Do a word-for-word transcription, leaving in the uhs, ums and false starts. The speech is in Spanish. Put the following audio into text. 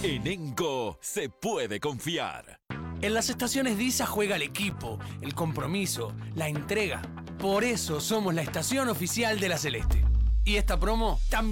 En Enco se puede confiar. En las estaciones DISA juega el equipo, el compromiso, la entrega. Por eso somos la estación oficial de la Celeste. Y esta promo también